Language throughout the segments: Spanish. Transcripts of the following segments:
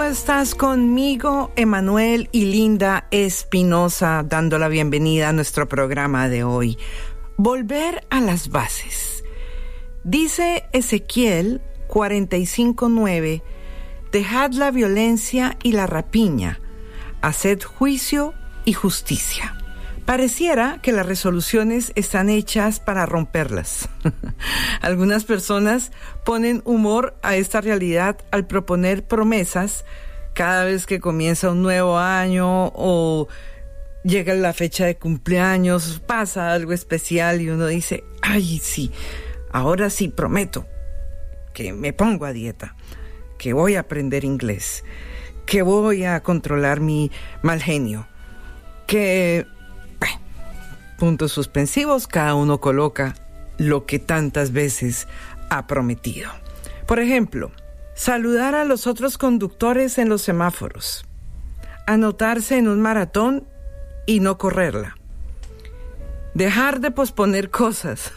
estás conmigo, Emanuel y Linda Espinosa, dando la bienvenida a nuestro programa de hoy. Volver a las bases. Dice Ezequiel 45:9, dejad la violencia y la rapiña, haced juicio y justicia. Pareciera que las resoluciones están hechas para romperlas. Algunas personas ponen humor a esta realidad al proponer promesas cada vez que comienza un nuevo año o llega la fecha de cumpleaños, pasa algo especial y uno dice, ay, sí, ahora sí prometo que me pongo a dieta, que voy a aprender inglés, que voy a controlar mi mal genio, que... puntos suspensivos, cada uno coloca lo que tantas veces ha prometido. Por ejemplo, saludar a los otros conductores en los semáforos, anotarse en un maratón y no correrla, dejar de posponer cosas.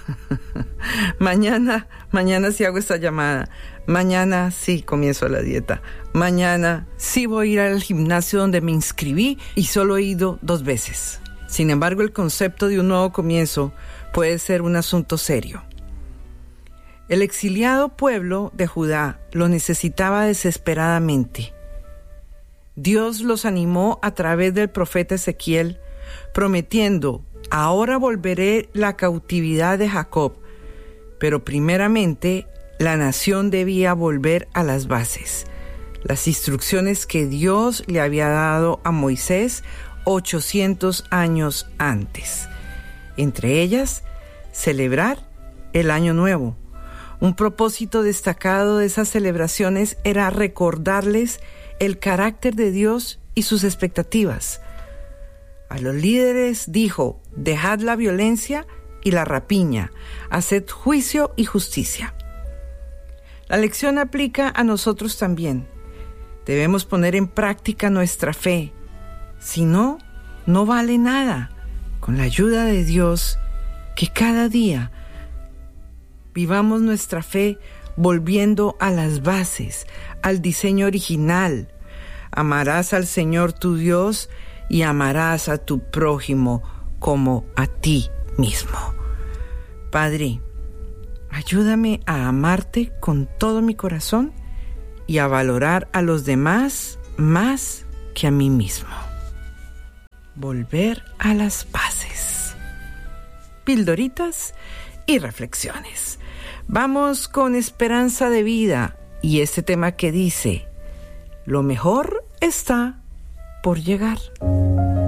mañana sí hago esta llamada, mañana sí comienzo la dieta, mañana sí voy a ir al gimnasio donde me inscribí y solo he ido 2 veces. Sin embargo, el concepto de un nuevo comienzo puede ser un asunto serio. El exiliado pueblo de Judá lo necesitaba desesperadamente. Dios los animó a través del profeta Ezequiel, prometiendo, ahora volveré la cautividad de Jacob, pero primeramente la nación debía volver a las bases. Las instrucciones que Dios le había dado a Moisés 800 años antes. Entre ellas, celebrar el Año Nuevo. Un propósito destacado de esas celebraciones era recordarles el carácter de Dios y sus expectativas. A los líderes dijo, dejad la violencia y la rapiña, haced juicio y justicia. La lección aplica a nosotros también. Debemos poner en práctica nuestra fe. Si no, no vale nada. Con la ayuda de Dios, que cada día vivamos nuestra fe volviendo a las bases, al diseño original. Amarás al Señor tu Dios y amarás a tu prójimo como a ti mismo. Padre, ayúdame a amarte con todo mi corazón y a valorar a los demás más que a mí mismo. Volver a las bases. Pildoritas y reflexiones. Vamos con Esperanza de Vida y este tema que dice, lo mejor está por llegar.